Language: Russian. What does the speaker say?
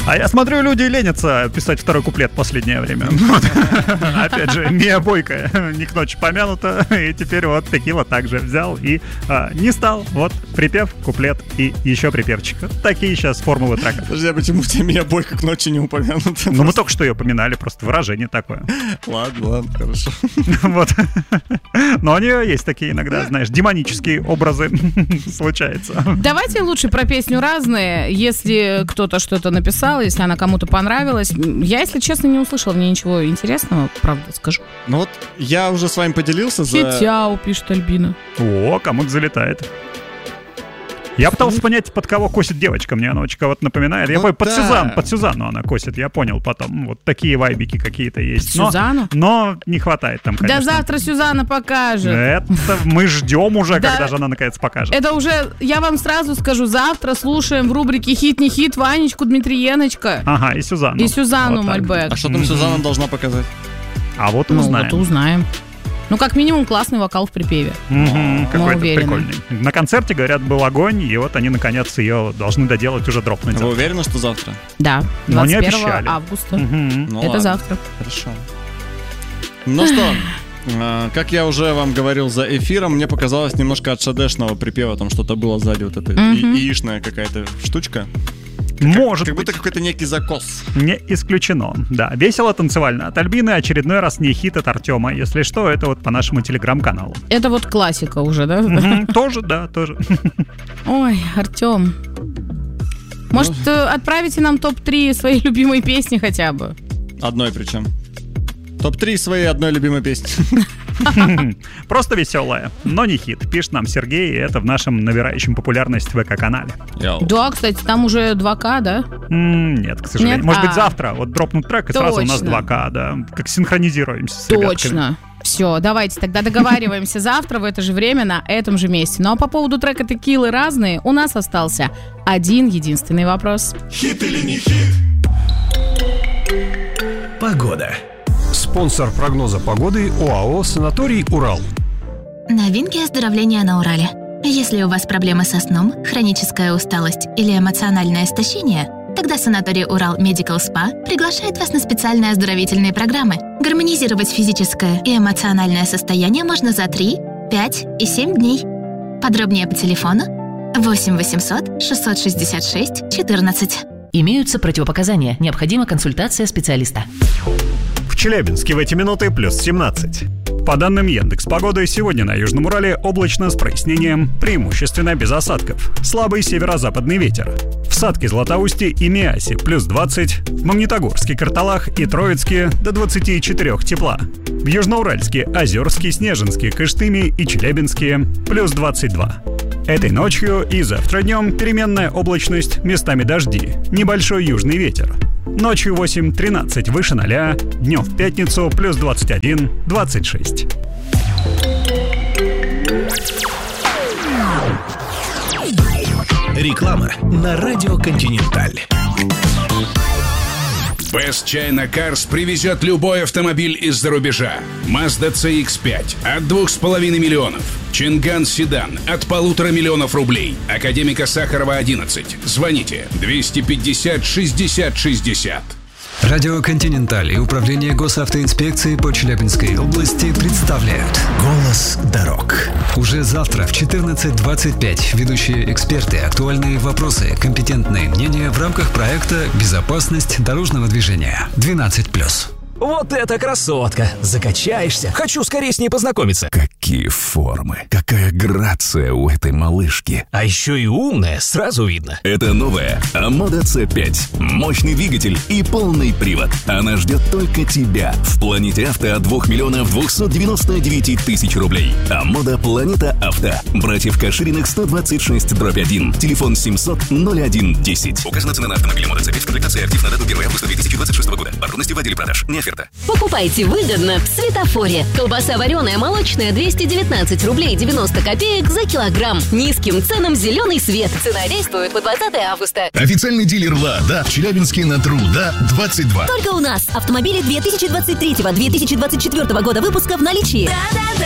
А я смотрю, люди ленятся писать второй куплет в последнее время. Опять же, Мия Бойко не к ночи помянута, и теперь вот Текила также взял и не стал. Вот припев, куплет и еще припевчик. Такие сейчас формулы трека. Подожди, а почему у тебя Мия Бойко к ночи не упомянута? Ну, мы только что ее поминали, просто выражение такое. Ладно, хорошо. Вот. Но у нее есть такие иногда, знаешь, демонические образы. Случается. Давайте лучше про песню разные. Если кто-то что-то написал, если она кому-то понравилась. Я, если честно, не услышала в ней ничего интересного, правда скажу. Ну вот я уже с вами поделился за... Хитяу, пишет Альбина. О, кому-то залетает. Я пытался понять, под кого косит девочка. Мне она очень кого-то напоминает. Я понял, под Сюзанну она косит, я понял потом. Вот такие вайбики какие-то есть. Сюзанну? Но не хватает там, конечно. Да завтра Сюзанна покажет. Это мы ждем уже, когда же она наконец покажет. Это уже, я вам сразу скажу, завтра слушаем в рубрике «Хит, не хит» Ванечку Дмитриеночка. Ага, и Сюзанну. И Сюзанну вот Мальбек. А что там Сюзанна должна показать? А вот узнаем. Вот узнаем. Ну, как минимум, классный вокал в припеве. Какой-то прикольный. На концерте, говорят, был огонь, и вот они, наконец, ее должны доделать, уже дропнуть. Вы уверены, что завтра? Да, 21 августа. Ну, это ладно. завтра. Хорошо. Ну что, как я уже вам говорил за эфиром, мне показалось немножко от шадешного припева, там что-то было сзади, вот эта яичная какая-то штучка. Может как быть. будто какой-то некий закос. Не исключено. Да, весело танцевально от Альбины, очередной раз не хит от Артема. Если что, это вот по нашему телеграм-каналу. Это вот классика уже, да? Тоже, да, тоже. Ой, Артем. Может, отправите нам топ-3 своей любимой песни хотя бы? Одной причем. Топ-3 своей одной любимой песни. Просто веселая, но не хит. Пишет нам Сергей, и это в нашем набирающем популярность ВК-канале. Да, кстати, там уже 2К, да? Нет, к сожалению. Нет? Может быть, завтра вот дропнут трек, и сразу у нас 2К, да. Как синхронизируемся с ребятками. Точно. Все, давайте тогда договариваемся завтра в это же время на этом же месте. Ну а по поводу трека «Текилы» разные у нас остался один единственный вопрос. Хит или не хит? Погода. Спонсор прогноза погоды ОАО «Санаторий Урал». Новинки оздоровления на Урале. Если у вас проблемы со сном, хроническая усталость или эмоциональное истощение, тогда санаторий Урал Medical Spa приглашает вас на специальные оздоровительные программы. Гармонизировать физическое и эмоциональное состояние можно за 3, 5 и 7 дней. Подробнее по телефону 8 800 666 14. Имеются противопоказания. Необходима консультация специалиста. В Челябинске в эти минуты плюс 17. По данным Яндекс.Погоды, сегодня на Южном Урале облачно с прояснением, преимущественно без осадков. Слабый северо-западный ветер. В Сатке, Златоусте и Миасе плюс 20, в Магнитогорске, Карталах и Троицке до 24 тепла. В Южноуральске, Озерске, Снежинске, Кыштыме и Челябинске плюс 22. Этой ночью и завтра днем переменная облачность, местами дожди, небольшой южный ветер. Ночью 8-13 выше 0, днем в пятницу плюс 21-26. Реклама на радио «Континенталь». Best China Cars привезет любой автомобиль из-за рубежа. Mazda CX-5 от 2,5 миллионов. Чинган Седан от 1,5 миллиона рублей. Академика Сахарова 11. Звоните 250 60 60. Радио «Континенталь» и Управление госавтоинспекции по Челябинской области представляют «Голос дорог». Уже завтра в 14:25 ведущие эксперты, актуальные вопросы, компетентные мнения в рамках проекта «Безопасность дорожного движения» 12+. Вот это красотка! Закачаешься. Хочу скорее с ней познакомиться. Какие формы, какая грация у этой малышки. А еще и умная, сразу видно. Это новая Амода C5. Мощный двигатель и полный привод. Она ждет только тебя. В Планете Авто от 2 миллионов 299 тысяч рублей. Амода Планета Авто. Братьев Кашириных 126/1. Телефон 700-01-10. Указана цена на автомобиль Амода C5 в комплектации актив на дату 1 августа 2026 года. Подробности в отделе продаж. Не оферта. Покупайте выгодно в Светофоре. Колбаса вареная молочная 219 рублей 90 копеек за килограмм. Низким ценам зеленый свет. Цена действует по 20 августа. Официальный дилер «Лада» в Челябинске на Труда 22. Только у нас автомобили 2023-2024 года выпуска в наличии. Да-да-да.